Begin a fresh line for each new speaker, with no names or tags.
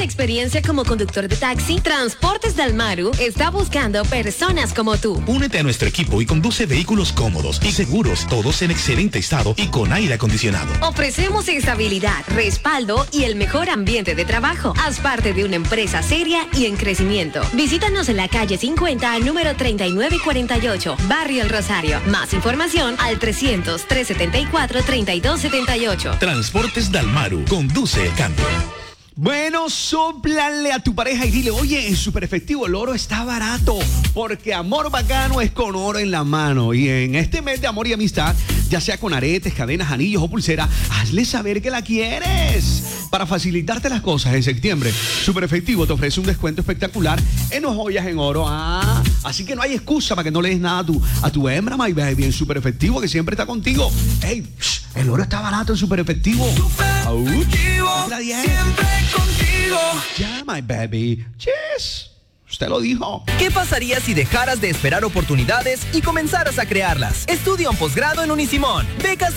experiencia como conductor de taxi? Transportes Dalmaru está buscando personas como tú.
Únete a nuestro equipo y conduce vehículos cómodos y seguros, todos en excelente estado y con aire acondicionado.
Ofrecemos estabilidad, respaldo y el mejor ambiente de trabajo. Haz parte de una empresa seria y en crecimiento. Visítanos en la calle 50, número 3948, Barrio El Rosario. Más información al 300-374-3278.
Transportes Dalmaru. Conduce el cambio.
Bueno, sóplale a tu pareja y dile, oye, en Super Efectivo el oro está barato, porque amor bacano es con oro en la mano. Y en este mes de amor y amistad, ya sea con aretes, cadenas, anillos o pulsera, hazle saber que la quieres. Para facilitarte las cosas en septiembre, Super Efectivo te ofrece un descuento espectacular en joyas en oro. Así que no hay excusa para que no le des nada a tu hembra, my baby, en Super Efectivo, que siempre está contigo. Hey, el oro está barato en Super Efectivo.
Siempre contigo.
Ya, my baby. Yes. Usted lo dijo.
¿Qué pasaría si dejaras de esperar oportunidades y comenzaras a crearlas? Estudia un posgrado en Unisimón. Becas